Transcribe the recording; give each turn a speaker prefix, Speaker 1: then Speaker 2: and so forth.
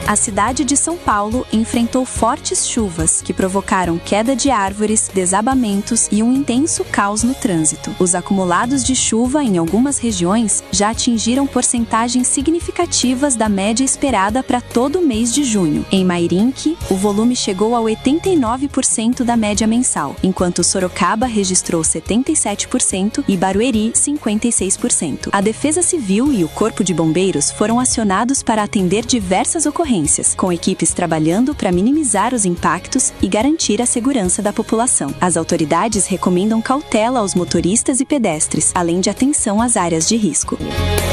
Speaker 1: A cidade de São Paulo enfrentou fortes chuvas que provocaram queda de árvores, desabamentos e um intenso caos no trânsito. Os acumulados de chuva em algumas regiões já atingiram porcentagens significativas da média esperada para todo o mês de junho. Em Mairinque, o volume chegou a 89% da média mensal, enquanto Sorocaba registrou 77% e Barueri 56%. A Defesa Civil e o Corpo de Bombeiros foram acionados para atender diversas ocorrências, com equipes trabalhando para minimizar os impactos e garantir a segurança da população. As autoridades recomendam cautela aos motoristas e pedestres, além de atenção às áreas de risco.